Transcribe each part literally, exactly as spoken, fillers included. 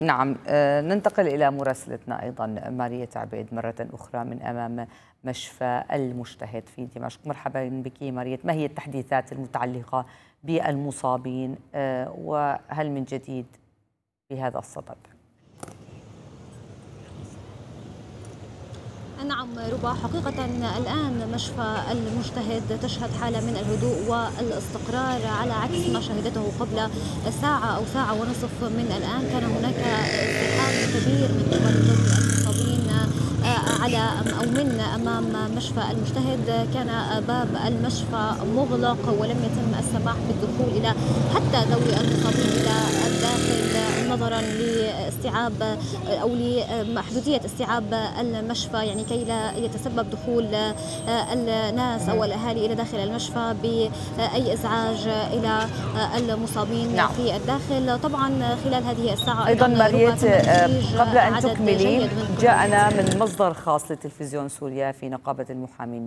نعم. آه، ننتقل إلى مراسلتنا أيضا مارية عبيد مرة أخرى من أمام مشفى المجتهد في دمشق. مرحبا بك مارية، ما هي التحديثات المتعلقة بالمصابين آه، وهل من جديد بهذا الصدد؟ نعم ربا، حقيقة الآن مشفى المجتهد تشهد حالة من الهدوء والاستقرار على عكس ما شهدته قبل ساعة أو ساعة ونصف من الآن. كان هناك ازدحام كبير من قبل المصابين على أو من أمام مشفى المجتهد. كان باب المشفى مغلق ولم يتم السماح بالدخول إلى حتى ذوي المصابين إلى الداخل نظرا لاستيعاب أو لمحدودية استيعاب المشفى، يعني كي لا يتسبب دخول الناس أو الأهالي إلى داخل المشفى بأي إزعاج إلى المصابين نعم. في الداخل. طبعا خلال هذه الساعة أيضا ماريت قبل أن تكملي، جاءنا من مصدر خاص لتلفزيون سوريا في نقابة المحامين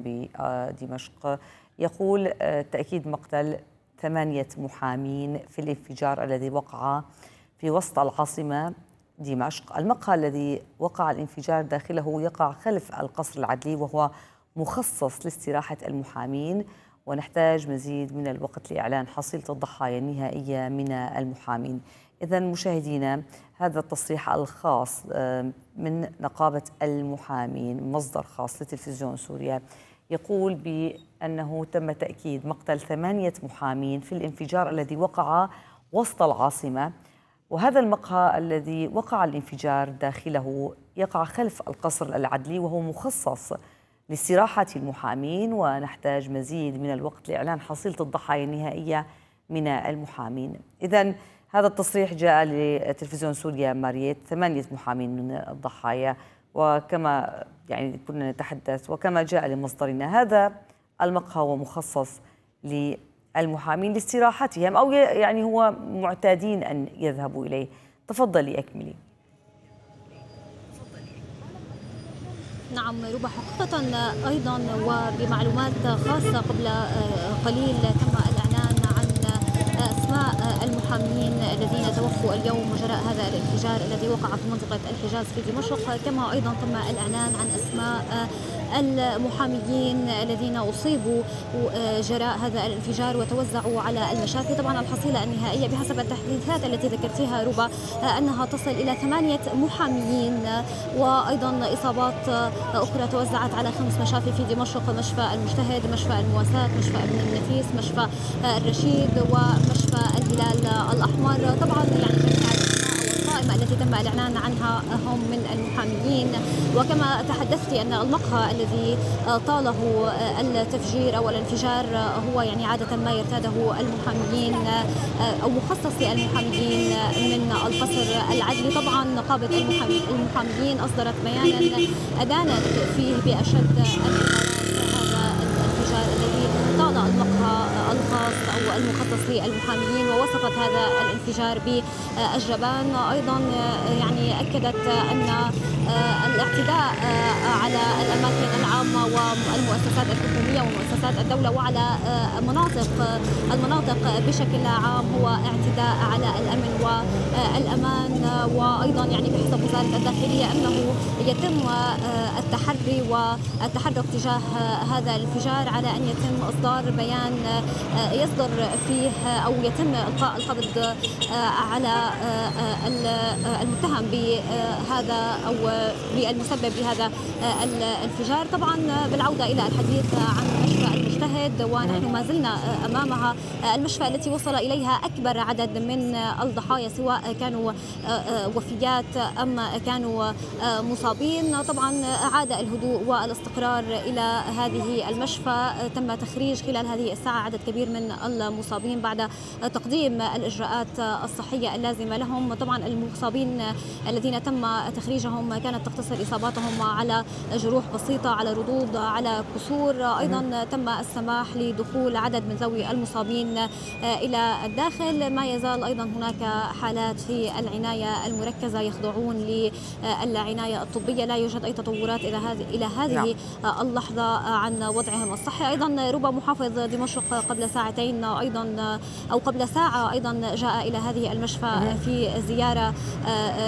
بدمشق يقول تأكيد مقتل ثمانية محامين في الانفجار الذي وقع في وسط العاصمة دمشق. المقهى الذي وقع الانفجار داخله يقع خلف القصر العدلي وهو مخصص لاستراحة المحامين، ونحتاج مزيد من الوقت لإعلان حصيلة الضحايا النهائية من المحامين. إذن مشاهدينا، هذا التصريح الخاص من نقابة المحامين مصدر خاص لتلفزيون سوريا يقول بأنه تم تأكيد مقتل ثمانية محامين في الانفجار الذي وقع وسط العاصمة، وهذا المقهى الذي وقع الانفجار داخله يقع خلف القصر العدلي وهو مخصص لاستراحة المحامين، ونحتاج مزيد من الوقت لإعلان حصيلة الضحايا النهائية من المحامين. إذن هذا التصريح جاء لتلفزيون سوريا ماريت، ثمانية محامين من الضحايا، وكما يعني كنا نتحدث وكما جاء لمصدرنا هذا المقهى هو مخصص للمحامين لاستراحتهم، أو يعني هو معتادين أن يذهبوا إليه. تفضلي أكملي. نعم ربا، حقيقة أيضا وبمعلومات خاصة قبل قليل تم الإعلان عن أسماء المحامين الذين توفوا اليوم جراء هذا الانفجار الذي وقع في منطقة الحجاز في دمشق. كما أيضا تم الإعلان عن أسماء المحاميين الذين أصيبوا جراء هذا الانفجار وتوزعوا على المشافي. طبعا الحصيلة النهائية بحسب التحديثات التي ذكرتيها ربا أنها تصل إلى ثمانية محاميين، وأيضا إصابات أخرى توزعت على خمس مشافي في دمشق: مشفى المجتهد، مشفى المواساة، مشفى ابن النفيس، مشفى الرشيد، ومشفى الهلال الأحمر. طبعا يعني القائمة التي تم الإعلان عنها هم من المحاميين. وكما تحدثت أن المقهى الذي طاله التفجير أو الانفجار هو يعني عادة ما يرتاده المحاميين أو مخصص للمحاميين من القصر العدلي. طبعا نقابة المحاميين أصدرت بيانا أدانت فيه بأشد هذا الانفجار الذي طال المقهى الخاص أو المخصص للمحاميين، ووصفت هذا الانفجار بالجبان. أيضا يعني أكدت أن الاعتداء على الأماكن العامة والمؤسسات الحكومية ومؤسسات الدولة وعلى مناطق المناطق بشكل عام هو اعتداء على الأمن والأمان. وأيضا يعني بحسب وزارة الداخلية أنه يتم التحري والتحرك تجاه هذا الانفجار على أن يتم إصدار بيان يصدر فيه أو يتم إلقاء القبض على المتهم بهذا أو بالمسبب لهذا الانفجار. طبعا بالعودة إلى الحديث عن مشفى المجتهد، ونحن ما زلنا أمامها المشفى التي وصل إليها أكبر عدد من الضحايا سواء كانوا وفيات أم كانوا مصابين. طبعا عاد الهدوء والاستقرار إلى هذه المشفى. تم تخريج خلال هذه الساعة عدد كبير من المصابين بعد تقديم الإجراءات الصحية اللازمة لهم. طبعا المصابين الذين تم تخريجهم كانت تقتصر إصاباتهم على جروح بسيطة، على ردود، على كسور. أيضا تم السماح لدخول عدد من ذوي المصابين إلى الداخل. ما يزال أيضا هناك حالات في العناية المركزة يخضعون للعناية الطبية. لا يوجد أي تطورات إلى هذه إلى هذه اللحظة عن وضعهم الصحي. أيضا ربما محافظ دمشق قبل ساعتين أيضا أو قبل ساعة أيضا جاء إلى هذه المشفى في زيارة